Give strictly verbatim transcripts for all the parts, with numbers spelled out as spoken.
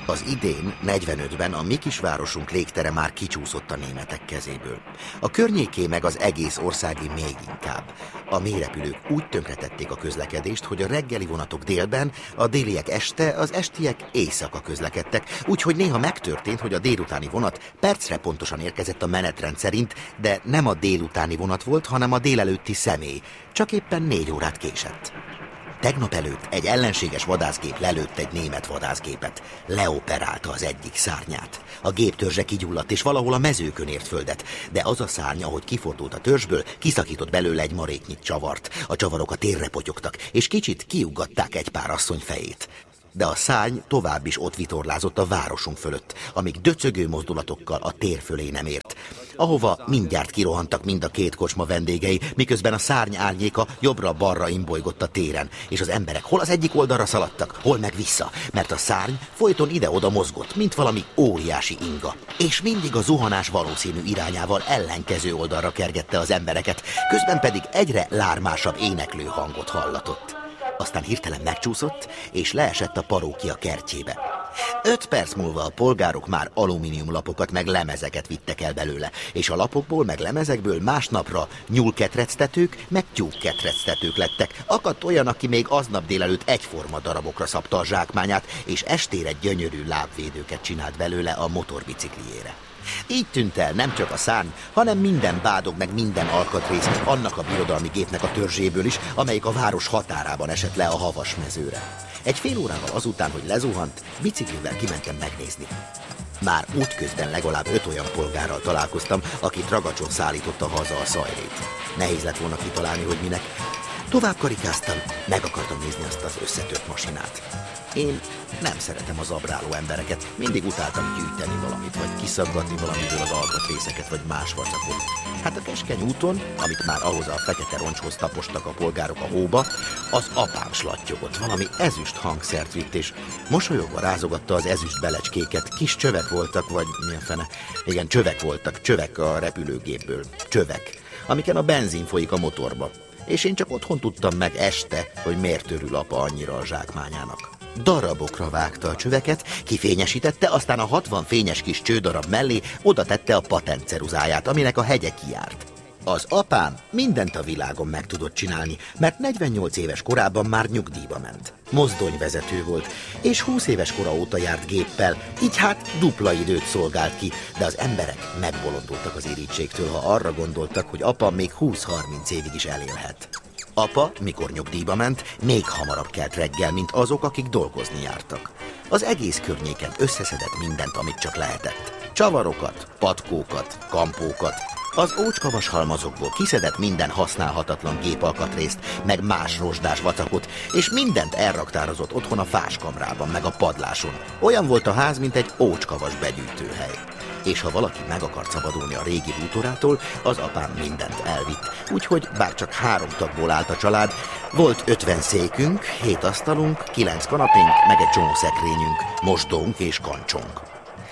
Az idén, negyvenötben a mi kisvárosunk légtere már kicsúszott a németek kezéből. A környéké meg az egész országi még inkább. A mélyrepülők úgy tönkretették a közlekedést, hogy a reggeli vonatok délben, a déliek este, az estiek éjszaka közlekedtek, úgyhogy néha megtörtént, hogy a délutáni vonat percre pontosan érkezett a menetrend szerint, de nem a délutáni vonat volt, hanem a délelőtti személy, csak éppen négy órát késett. Tegnap előtt egy ellenséges vadászgép lelőtt egy német vadászgépet. Leoperálta az egyik szárnyát. A gép törzse kigyulladt, és valahol a mezőkön ért földet, de az a szárny, ahogy kifordult a törzsből, kiszakított belőle egy maréknyit csavart. A csavarok a térre potyogtak, és kicsit kiuggatták egy pár asszony fejét. De a szárny tovább is ott vitorlázott a városunk fölött, amíg döcögő mozdulatokkal a tér fölé nem ért, ahova mindjárt kirohantak mind a két kocsma vendégei, miközben a szárny árnyéka jobbra-balra imbolygott a téren, és az emberek hol az egyik oldalra szaladtak, hol meg vissza, mert a szárny folyton ide-oda mozgott, mint valami óriási inga, és mindig a zuhanás valószínű irányával ellenkező oldalra kergette az embereket, közben pedig egyre lármásabb éneklő hangot hallatott. Aztán hirtelen megcsúszott, és leesett a parókia kertjébe. Öt perc múlva a polgárok már alumíniumlapokat meg lemezeket vittek el belőle, és a lapokból meg lemezekből másnapra nyúlketrectetők meg tyúkketrectetők lettek. Akadt olyan, aki még aznap délelőtt egyforma darabokra szabta a zsákmányát, és estére gyönyörű lábvédőket csinált belőle a motorbicikliére. Így tűnt el nem csak a szárny, hanem minden bádog meg minden alkatrész annak a birodalmi gépnek a törzséből is, amelyik a város határában esett le a havas mezőre. Egy fél órával azután, hogy lezuhant, biciklivel kimentem megnézni. Már útközben legalább öt olyan polgárral találkoztam, akit ragacson szállította haza a szajrét. Nehéz lett volna kitalálni, hogy minek. Tovább karikáztam, meg akartam nézni azt az összetört masinát. Én nem szeretem az abráló embereket, mindig utáltam gyűjteni valamit, vagy kiszaggatni valamiből az alkatrészeket, vagy más vacakot. Hát a keskeny úton, amit már ahhoz a fekete roncshoz tapostak a polgárok a hóba, az apám slattyogott, valami ezüst hangszert vitt, és mosolyogva rázogatta az ezüst belecskéket. Kis csövek voltak, vagy milyen fene? Igen, csövek voltak, csövek a repülőgépből, csövek, amiken a benzin folyik a motorba. És én csak otthon tudtam meg este, hogy miért örül apa annyira a zsákmányának. Darabokra vágta a csöveket, kifényesítette, aztán a hatvan fényes kis csődarab mellé oda tette a patentceruzáját, aminek a hegye kijárt. Az apám mindent a világon meg tudott csinálni, mert negyvennyolc éves korában már nyugdíjba ment. Mozdonyvezető volt, és húsz éves kora óta járt géppel, így hát dupla időt szolgált ki, de az emberek megbolondultak az irítségtől, ha arra gondoltak, hogy apa még húsz-harminc évig is elélhet. Apa, mikor nyugdíjba ment, még hamarabb kelt reggel, mint azok, akik dolgozni jártak. Az egész környéken összeszedett mindent, amit csak lehetett. Csavarokat, patkókat, kampókat. Az ócskavas halmazokból kiszedett minden használhatatlan gépalkatrészt, meg más rozsdás vacakot, és mindent elraktározott otthon a fáskamrában, meg a padláson. Olyan volt a ház, mint egy ócskavas begyűjtőhely. És ha valaki meg akart szabadulni a régi bútorától, az apám mindent elvitt. Úgyhogy bár csak három tagból állt a család, volt ötven székünk, hét asztalunk, kilenc kanapénk, meg egy csomó szekrényünk, mosdónk és kancsónk.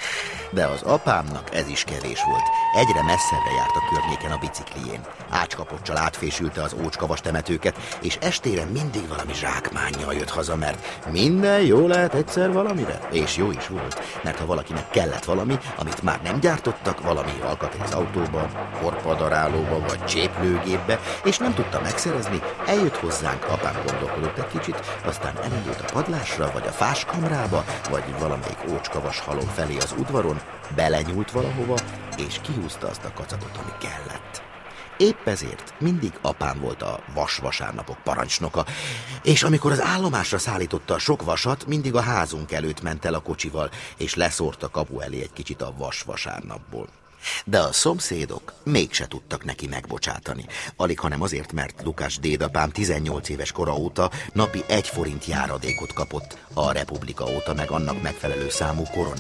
De az apámnak ez is kevés volt. Egyre messzebbre járt a környéken a biciklijén. Ácskapocsal átfésülte az ócskavas temetőket, és estére mindig valami zsákmánnyal jött haza, mert minden jó lehet egyszer valamire. És jó is volt, mert ha valakinek kellett valami, amit már nem gyártottak, valami alkatrész autóba, korpadarálóba vagy cséplőgépbe, és nem tudta megszerezni, eljött hozzánk, apám gondolkodott egy kicsit, aztán elindult a padlásra, vagy a fáskamrába, vagy valamelyik ócskavas halom felé az udvaron, belenyúlt valahova, és kihúzta azt a kacagot, ami kellett. Épp ezért mindig apám volt a vasvasárnapok parancsnoka, és amikor az állomásra szállította a sok vasat, mindig a házunk előtt ment el a kocsival, és leszórta kapu elé egy kicsit a vasvasárnapból. De a szomszédok mégse tudtak neki megbocsátani. Alig, hanem azért, mert Lukás dédapám tizennyolc éves kora óta napi egy forint járadékot kapott, a republika óta meg annak megfelelő számú koronát.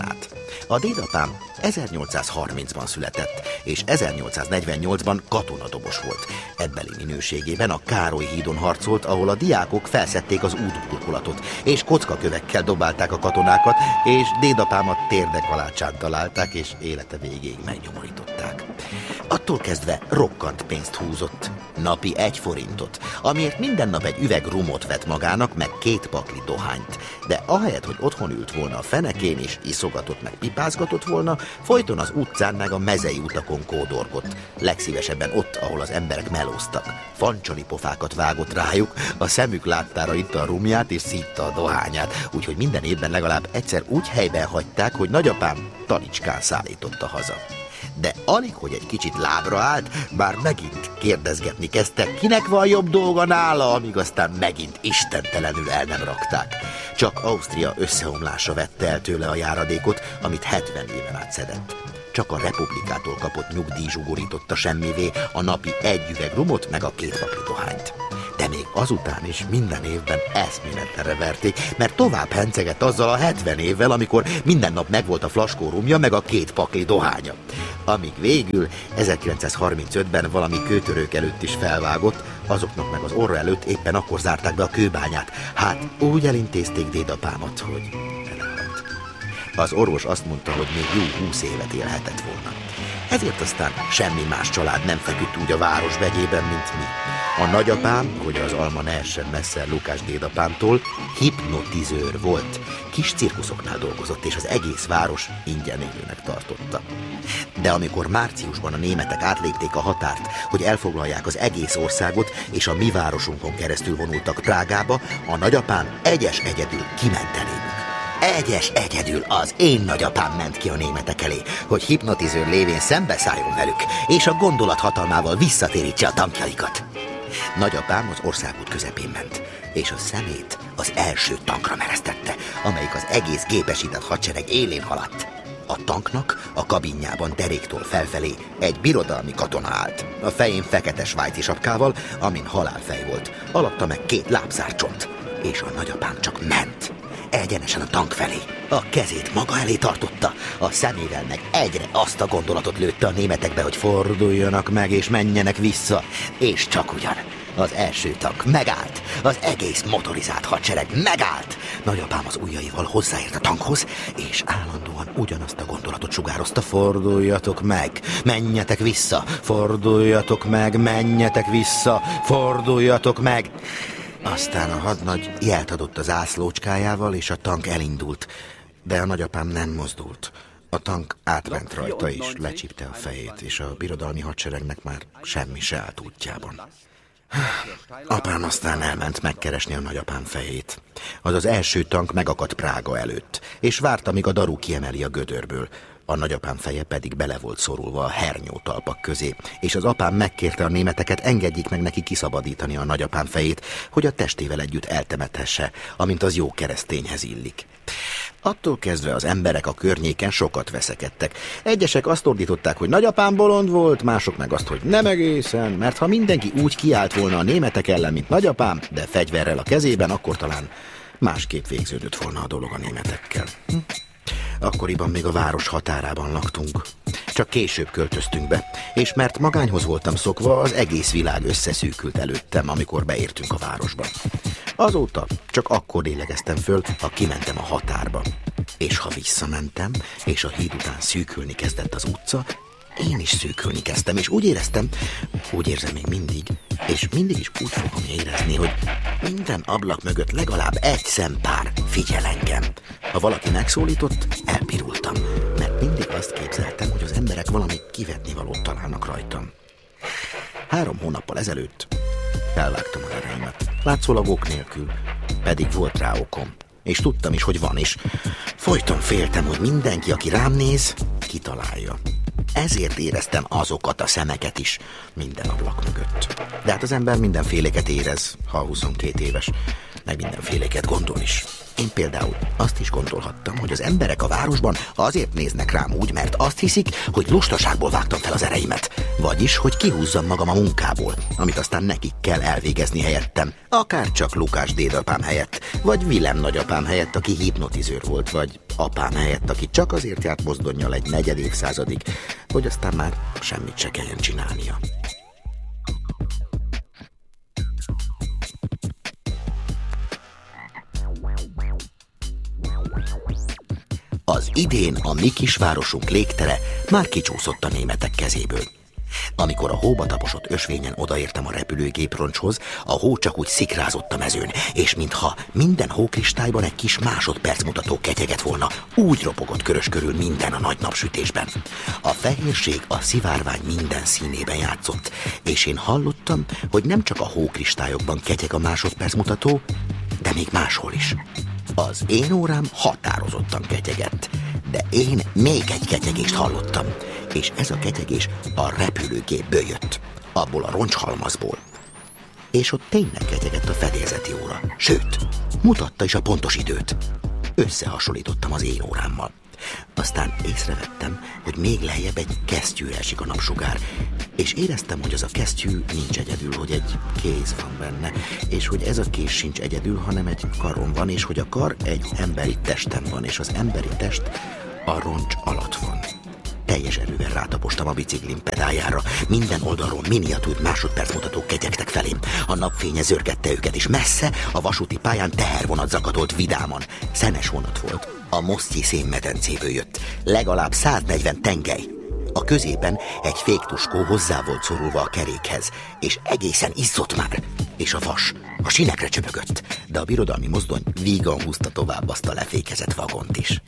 A dédapám ezernyolcszázharmincban született, és ezernyolcszáznegyvennyolcban katonadobos volt. Ebbeli minőségében a Károly hídon harcolt, ahol a diákok felszedték az útburkolatot, és kockakövekkel dobálták a katonákat, és dédapámat térdek alá csántalálták, és élete végéig megnyomorították. Attól kezdve rokkant pénzt húzott, napi egy forintot, amiért minden nap egy üveg rumot vett magának, meg két pakli dohányt. De ahelyett, hogy otthon ült volna a fenekén, és iszogatott meg pipázgatott volna, folyton az utcán meg a mezei utakon kódorgott. Legszívesebben ott, ahol az emberek melóztak. Fancsali pofákat vágott rájuk, a szemük láttára itta a rumját és szítta a dohányát, úgyhogy minden évben legalább egyszer úgy helyben hagyták, hogy nagyapám talicskán szállította haza. De alig, hogy egy kicsit lábra állt, bár megint kérdezgetni kezdtek, kinek van jobb dolga nála, amíg aztán megint istentelenül el nem rakták. Csak Ausztria összeomlása vette el tőle a járadékot, amit hetven éven át szedett. Csak a republikától kapott nyugdíj zsugorította semmivé a napi egy üveg rumot, meg a két pakli dohányt. De még azután is minden évben eszméletlenre verték, mert tovább hencegett azzal a hetven évvel, amikor minden nap megvolt a flaskó rumja, meg a két pakli dohánya. Amíg végül ezerkilencszázharmincötben valami kőtörők előtt is felvágott, azoknak meg az orra előtt éppen akkor zárták be a kőbányát. Hát úgy elintézték dédapámat, hogy elhalt. Az orvos azt mondta, hogy még jó húsz évet élhetett volna. Ezért aztán semmi más család nem feküdt úgy a város vegyében, mint mi. A nagyapám, hogy az alma ne essen messze Lukás dédapámtól, hipnotizőr volt. Kis cirkuszoknál dolgozott, és az egész város ingyen élőnek tartotta. De amikor márciusban a németek átlépték a határt, hogy elfoglalják az egész országot, és a mi városunkon keresztül vonultak Prágába, a nagyapám egyes egyedül kiment eléjük. Egyes egyedül az én nagyapám ment ki a németek elé, hogy hipnotizőr lévén szembeszálljon velük, és a gondolat hatalmával visszatérítse a tankjaikat. Nagyapám az országút közepén ment, és a szemét az első tankra meresztette, amelyik az egész gépesített hadsereg élén haladt. A tanknak a kabinjában deréktől felfelé egy birodalmi katona állt, a fején fekete svájci sapkával, amin halálfej volt, alatta meg két lábszárcsont, és a nagyapám csak ment. Egyenesen a tank felé. A kezét maga elé tartotta, a szemével meg egyre azt a gondolatot lőtte a németekbe, hogy forduljanak meg és menjenek vissza. És csak ugyan. Az első tank megállt, az egész motorizált hadsereg megállt. Nagyapám az ujjaival hozzáért a tankhoz, és állandóan ugyanazt a gondolatot sugározta: forduljatok meg, menjetek vissza, forduljatok meg, menjetek vissza, forduljatok meg. Aztán a hadnagy jelt adott az ászlócskájával, és a tank elindult, de a nagyapám nem mozdult. A tank átment rajta, és lecsípte a fejét, és a birodalmi hadseregnek már semmi se állt útjában. Apám aztán elment megkeresni a nagyapám fejét. Az az első tank megakadt Prága előtt, és várta, míg a daru kiemeli a gödörből. A nagyapám feje pedig bele volt szorulva a hernyótalpak közé, és az apám megkérte a németeket, engedjék meg neki kiszabadítani a nagyapám fejét, hogy a testével együtt eltemethesse, amint az jó keresztényhez illik. Attól kezdve az emberek a környéken sokat veszekedtek. Egyesek azt ordították, hogy nagyapám bolond volt, mások meg azt, hogy nem egészen, mert ha mindenki úgy kiállt volna a németek ellen, mint nagyapám, de fegyverrel a kezében, akkor talán másképp végződött volna a dolog a németekkel. Hm? Akkoriban még a város határában laktunk. Csak később költöztünk be, és mert magányhoz voltam szokva, az egész világ összeszűkült előttem, amikor beértünk a városba. Azóta csak akkor lélegeztem föl, ha kimentem a határba. És ha visszamentem, és a híd után szűkülni kezdett az utca, én is szűkülni kezdtem, és úgy éreztem, úgy érzem még mindig, és mindig is úgy fogom érezni, hogy minden ablak mögött legalább egy szempár figyel engem. Ha valaki megszólított, elpirultam, mert mindig azt képzeltem, hogy az emberek valami kivetnivalót találnak rajtam. Három hónappal ezelőtt felvágtam a ereimet, látszólag ok nélkül, pedig volt rá okom, és tudtam is, hogy van, és folyton féltem, hogy mindenki, aki rám néz, kitalálja. Ezért éreztem azokat a szemeket is minden ablak mögött. De hát az ember mindenféleket érez, ha huszonkét éves. meg mindenféléket gondol is. Én például azt is gondolhattam, hogy az emberek a városban azért néznek rám úgy, mert azt hiszik, hogy lustaságból vágtam fel az ereimet. Vagyis, hogy kihúzzam magam a munkából, amit aztán nekik kell elvégezni helyettem. Akár csak Lukás dédapám helyett, vagy Willem nagyapám helyett, aki hipnotizőr volt, vagy apám helyett, aki csak azért járt mozdonnyal egy negyed évszázadig, hogy aztán már semmit se kelljen csinálnia. Az idén a mi kisvárosunk légtere már kicsúszott a németek kezéből. Amikor a hóba taposott ösvényen odaértem a repülőgéproncshoz, a hó csak úgy szikrázott a mezőn, és mintha minden hókristályban egy kis másodpercmutató ketyegett volna, úgy ropogott körös körül minden a nagy napsütésben. A fehérség a szivárvány minden színében játszott, és én hallottam, hogy nem csak a hókristályokban ketyeg a másodpercmutató, de még máshol is. Az én órám határozottan ketyegett, de én még egy ketyegést hallottam, és ez a ketyegés a repülőgépből jött, abból a roncshalmazból. És ott tényleg ketyegett a fedélzeti óra, sőt, mutatta is a pontos időt. Összehasonlítottam az én órámmal. Aztán észrevettem, hogy még lejjebb egy kesztyűre esik a napsugár, és éreztem, hogy az a kesztyű nincs egyedül, hogy egy kéz van benne, és hogy ez a kéz sincs egyedül, hanem egy karon van, és hogy a kar egy emberi testen van, és az emberi test a roncs alatt van. Teljes erővel rátapostam a biciklim pedáljára. Minden oldalról miniatúr másodpercmutatók ketyegtek felém. A napfénye zörgette őket, és messze a vasúti pályán tehervonat zakatolt vidáman. Szenes vonat volt. A Mosztyi szénmedencéből jött. Legalább száznegyven tengely. A közében egy féktuskó hozzá volt szorulva a kerékhez, és egészen izzott már. És a vas a sinekre csöpögött, de a birodalmi mozdony vígan húzta tovább azt a lefékezett vagont is.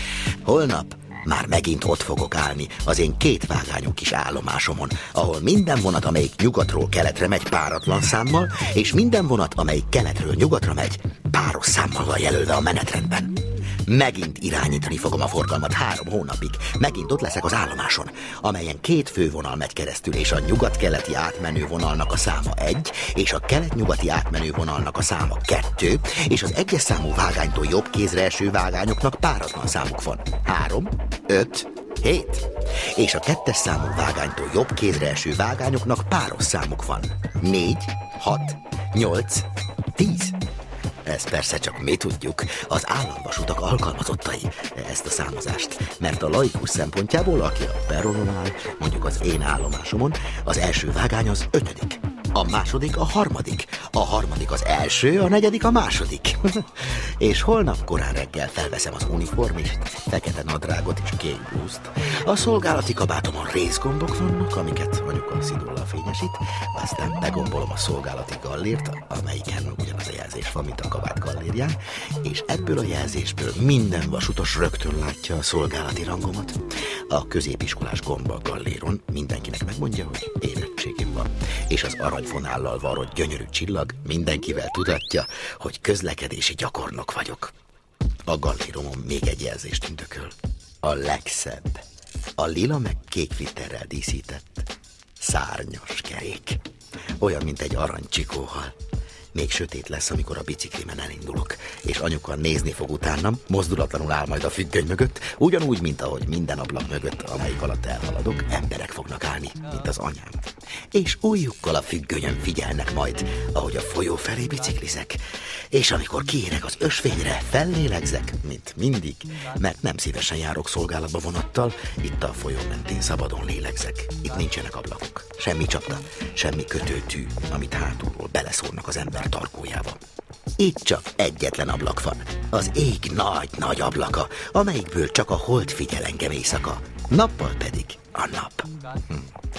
Holnap már megint ott fogok állni az én két vágányú kis állomásomon, ahol minden vonat, amelyik nyugatról keletre megy páratlan számmal, és minden vonat, amelyik keletről nyugatra megy páros számmal van jelölve a menetrendben. Megint irányítani fogom a forgalmat három hónapig. Megint ott leszek az állomáson, amelyen két fővonal megy keresztül, és a nyugat-keleti átmenő vonalnak a száma egy, és a kelet-nyugati átmenő vonalnak a száma kettő, és az egyes számú vágánytól jobb kézre eső vágányoknak páratlan számuk van. Három, öt, hét. És a kettes számú vágánytól jobb kézre eső vágányoknak páros számuk van. Négy, hat, nyolc, tíz. Ezt persze csak mi tudjuk, az államvasutak alkalmazottai ezt a számozást, mert a laikus szempontjából, aki a perronon áll, mondjuk az én állomásomon, az első vágány az ötödik, a második a harmadik, a harmadik az első, a negyedik a második. És holnap korán reggel felveszem az uniformist, fekete nadrágot és kék blúzt. A szolgálati kabátomon részgombok vannak, amiket anyuka szidulla fényesít, aztán begombolom a szolgálati gallért, amelyiken ugyanaz a jelzés van, mint a kabát gallérján, és ebből a jelzésből minden vasutas rögtön látja a szolgálati rangomat. A középiskolás gomba a galléron mindenkinek megmondja, hogy érettségim van, és az aranyfonállal varrott gyönyörű csillag mindenkivel tudatja, hogy közlekedési gyakornok vagyok. A galléromon még egy jelzést tündököl. A legszebb, a lila meg kék flitterrel díszített szárnyas kerék. Olyan, mint egy aranycsikóhal. Még sötét lesz, amikor a biciklimen elindulok, és anyuka nézni fog utánam, mozdulatlanul áll majd a függöny mögött, ugyanúgy, mint ahogy minden ablak mögött, amelyik alatt elhaladok, emberek fognak állni, mint az anyám. És ujjukkal a függönyön figyelnek majd, ahogy a folyó felé biciklizek, és amikor kiérek az ösvényre, fellélegzek, mint mindig, mert nem szívesen járok szolgálatba vonattal, itt a folyó mentén szabadon lélegzek. Itt nincsenek ablakok, semmi csapda, semmi kötőtű, amit hátulról beleszórnak az ember tarkójába. Itt csak egyetlen ablak van, az ég nagy-nagy ablaka, amelyikből csak a hold figyel engem éjszaka, nappal pedig a nap. Hm.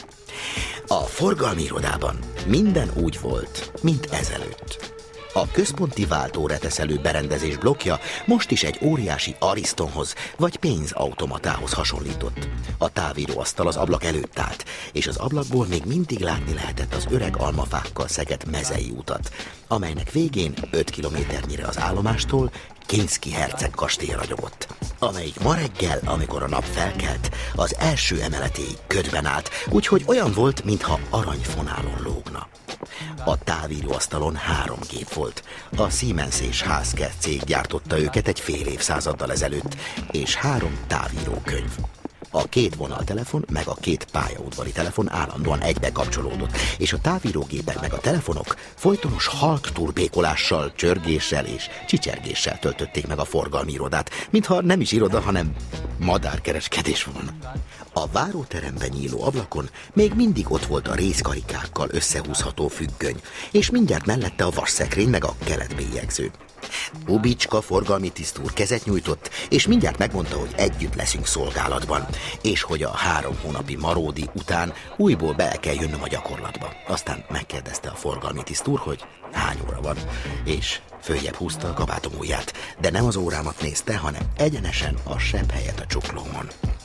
A forgalmi irodában minden úgy volt, mint ezelőtt. A központi váltóreteszelő berendezés blokkja most is egy óriási Aristonhoz vagy pénzautomatához hasonlított. A távíróasztal az ablak előtt állt, és az ablakból még mindig látni lehetett az öreg almafákkal szegett mezei utat, amelynek végén öt kilométernyire az állomástól Kinszki herceg kastély ragyogott, amelyik ma reggel, amikor a nap felkelt, az első emeletéig ködben állt, úgyhogy olyan volt, mintha aranyfonálon lógna. A távíróasztalon három gép volt. A Siemens és Haskell cég gyártotta őket egy fél évszázaddal ezelőtt, és három távírókönyv. A két vonaltelefon meg a két pályaudvari telefon állandóan egybe kapcsolódott, és a távírógépek meg a telefonok folytonos halk turbékolással, csörgéssel és csicsergéssel töltötték meg a forgalmi irodát, mintha nem is iroda, hanem madárkereskedés volna. A váróteremben nyíló ablakon még mindig ott volt a részkarikákkal összehúzható függöny, és mindjárt mellette a vasszekrény meg a keletbélyegző. Bubicska forgalmi tisztúr kezet nyújtott, és mindjárt megmondta, hogy együtt leszünk szolgálatban, és hogy a három hónapi maródi után újból be kell jönnöm a gyakorlatba. Aztán megkérdezte a forgalmi tisztúr, hogy hány óra van, és följebb húzta a kabátom ujját, de nem az órámat nézte, hanem egyenesen a sebb helyet a csuklómon.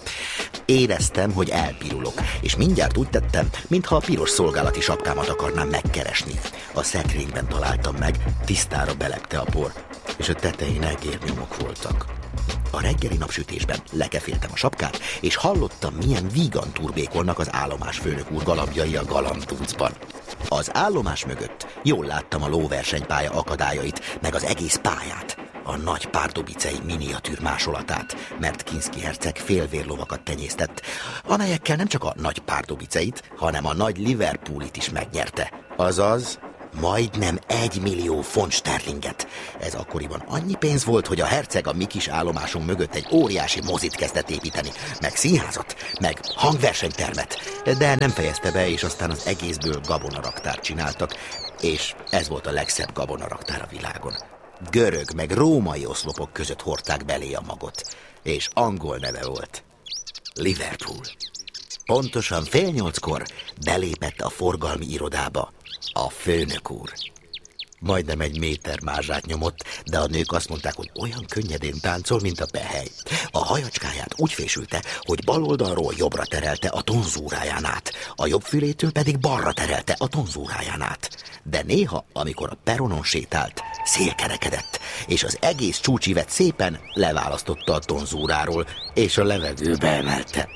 Éreztem, hogy elpirulok, és mindjárt úgy tettem, mintha a piros szolgálati sapkámat akarnám megkeresni. A szekrényben találtam meg, tisztára belepte a por, és a tetején egérnyomok voltak. A reggeli napsütésben lekeféltem a sapkát, és hallottam, milyen vígan turbékolnak az állomásfőnök úr galambjai a galambtúcban. Az állomás mögött jól láttam a lóversenypálya akadályait, meg az egész pályát, a nagy párdubicei miniatűr másolatát, mert Kinszki herceg félvérlovakat tenyésztett, amelyekkel nem csak a nagy párdubiceit, hanem a nagy Liverpoolit is megnyerte. Azaz majdnem egy millió font sterlinget. Ez akkoriban annyi pénz volt, hogy a herceg a mi kis állomásunk mögött egy óriási mozit kezdett építeni, meg színházat, meg hangversenytermet, de nem fejezte be, és aztán az egészből gabonaraktárt csináltak, és ez volt a legszebb gabonaraktár a világon. Görög meg római oszlopok között hordták belé a magot, és angol neve volt: Liverpool. Pontosan fél nyolckor belépett a forgalmi irodába a főnök úr. Majdnem egy méter mázsát nyomott, de a nők azt mondták, hogy olyan könnyedén táncol, mint a pehely. A hajacskáját úgy fésülte, hogy bal oldalról jobbra terelte a tonzúráján át, a jobb fülétől pedig balra terelte a tonzúráján át. De néha, amikor a peronon sétált, szélkerekedett, és az egész csúcsivet szépen leválasztotta a tonzúráról, és a levegőbe emelte.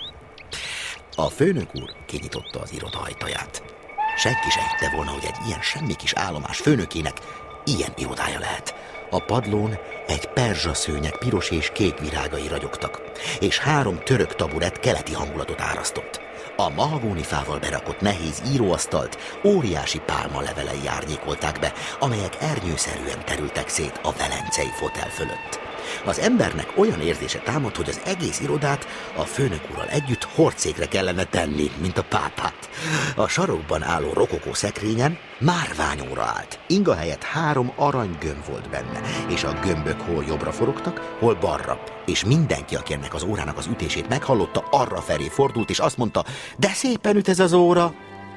A főnök úr kinyitotta az iroda ajtaját. Senki se hitte volna, hogy egy ilyen semmi kis állomás főnökének ilyen irodája lehet. A padlón egy perzsaszőnyeg piros és kék virágai ragyogtak, és három török taburett keleti hangulatot árasztott. A mahagónifával berakott nehéz íróasztalt óriási pálma levelei árnyékolták be, amelyek ernyőszerűen terültek szét a velencei fotel fölött. Az embernek olyan érzése támadt, hogy az egész irodát a főnök úrral együtt hordszékre kellene tenni, mint a pápát. A sarokban álló rokokó szekrényen márványóra állt. Inga helyett három aranygömb volt benne, és a gömbök hol jobbra forogtak, hol balra. És mindenki, aki ennek az órának az ütését meghallotta, arra felé fordult, és azt mondta: de szépen üt ez az óra!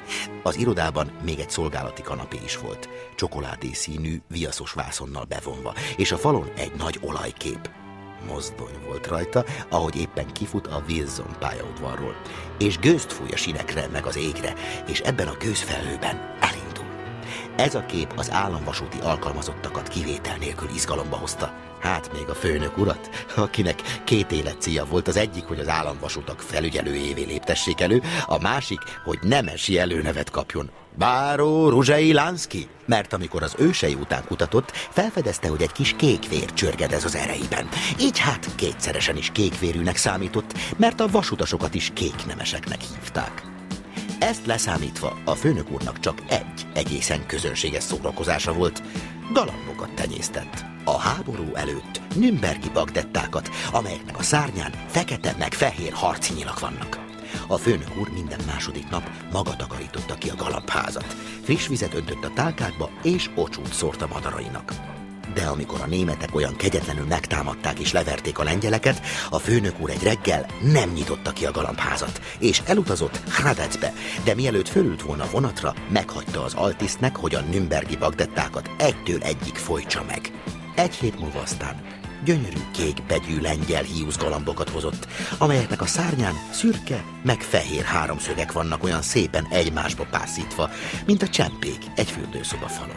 Az irodában még egy szolgálati kanapé is volt, csokoládé színű, viaszos vászonnal bevonva, és a falon egy nagy olajkép. Mozdony volt rajta, ahogy éppen kifut a Wilson pályaudvarról, és gőzt fúj a sinekre meg az égre, és ebben a gőzfelhőben elindul. Ez a kép az államvasúti alkalmazottakat kivétel nélkül izgalomba hozta. Hát még a főnök urat, akinek két életcélja volt, az egyik, hogy az államvasutak felügyelőjévé léptessék elő, a másik, hogy nemesi előnevet kapjon. Báró Ruzsai Lánszky, mert amikor az ősei után kutatott, felfedezte, hogy egy kis kékvér csörgedez az ereiben. Így hát kétszeresen is kékvérűnek számított, mert a vasutasokat is kéknemeseknek hívták. Ezt leszámítva a főnök úrnak csak egy egészen közönséges szórakozása volt: galambokat tenyésztett. A háború előtt nürnbergi bagdettákat, amelyeknek a szárnyán fekete meg fehér harci nyilak vannak. A főnök úr minden második nap maga takarította ki a galambházat. Friss vizet öntött a tálkákba, és ocsút szórt a madarainak. De amikor a németek olyan kegyetlenül megtámadták és leverték a lengyeleket, a főnök úr egy reggel nem nyitotta ki a galambházat, és elutazott Hradecbe, de mielőtt fölült volna vonatra, meghagyta az altisztnek, hogy a nürnbergi bagdettákat egytől egyik folytsa meg. Egy hét múlva aztán gyönyörű kék begyű lengyel hiúzgalambokat hozott, amelyeknek a szárnyán szürke meg fehér háromszögek vannak olyan szépen egymásba pászítva, mint a csempék egy fürdőszoba falon.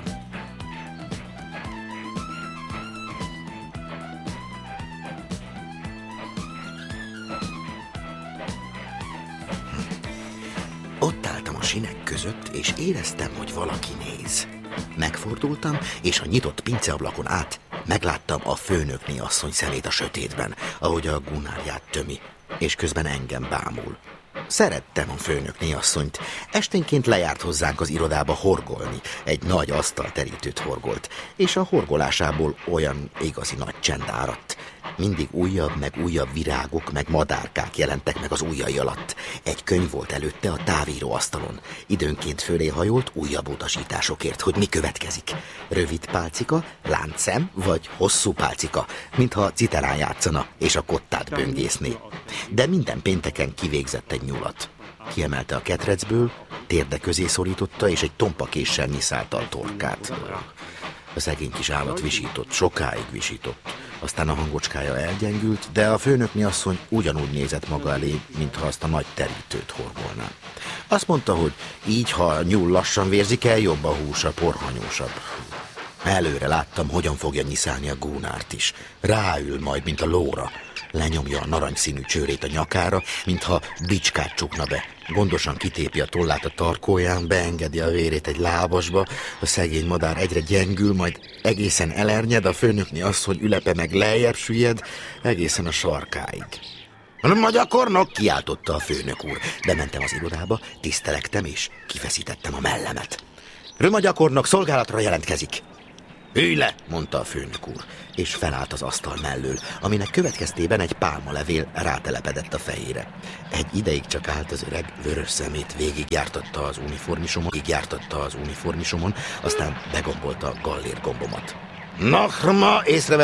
Ott álltam a sinek között, és éreztem, hogy valaki néz. Megfordultam, és a nyitott pinceablakon át megláttam a főnökné asszony szemét a sötétben, ahogy a gunárját tömi, és közben engem bámul. Szerettem a főnökné asszonyt. Esténként lejárt hozzánk az irodába horgolni. Egy nagy asztalterítőt horgolt, és a horgolásából olyan igazi nagy csend áradt. Mindig újabb, meg újabb virágok, meg madárkák jelentek meg az ujjai alatt. Egy könyv volt előtte a távíróasztalon. Időnként fölé hajolt újabb utasításokért, hogy mi következik. Rövid pálcika, láncszem, vagy hosszú pálcika, mintha citerán játszana, és a kottát böngészné. De minden pénteken kivégzett egy nyulat. Kiemelte a ketrecből, térde közé szorította, és egy tompa késsel nyiszálta a torkát. A szegény kis állat visított, sokáig visított. Aztán a hangocskája elgyengült, de a főnökné asszony ugyanúgy nézett maga elé, mintha azt a nagy terítőt horgolná. Azt mondta, hogy így, ha a nyúl lassan vérzik el, jobb a húsa, porhanyósabb. Előre láttam, hogyan fogja nyiszálni a gúnárt is. Ráül majd, mint a lóra. Lenyomja a narancsszínű csőrét a nyakára, mintha bicskát csukna be. Gondosan kitépi a tollát a tarkóján, beengedi a vérét egy lábasba, a szegény madár egyre gyengül, majd egészen elernyed, a főnökné asszony ülepe meg lejjebb süllyed, egészen a sarkáig. "Röma gyakornok!" kiáltotta a főnök úr. Bementem az irodába, tisztelektem és kifeszítettem a mellemet. "Röma gyakornok szolgálatra jelentkezik!" "Ülj le!" mondta a főnök úr, és felállt az asztal mellől, aminek következtében egy pálmalevél rátelepedett a fejére. Egy ideig csak állt az öreg, vörös szemét végigjártatta az uniformisomon, végigjártatta az uniformisomon, aztán begombolta a gallérgombomat. "Nachma!" észrevett